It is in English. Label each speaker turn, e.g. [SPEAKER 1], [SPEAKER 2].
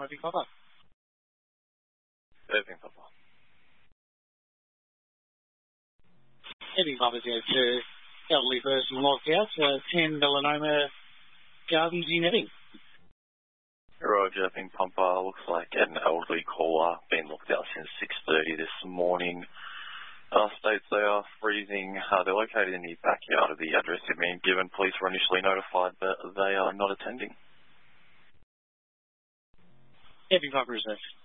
[SPEAKER 1] Epping Papa.
[SPEAKER 2] Epping Papa.
[SPEAKER 1] Epping Papa goes to elderly person lockout, 10 Melanoma Gardens in Epping.
[SPEAKER 2] Roger, Epping Papa. Looks like an elderly caller been looked out since 6:30 this morning. States they are freezing. They're located in the backyard of the address they've been given. Police were initially notified, but they are not attending.
[SPEAKER 1] Epping Papa reserved.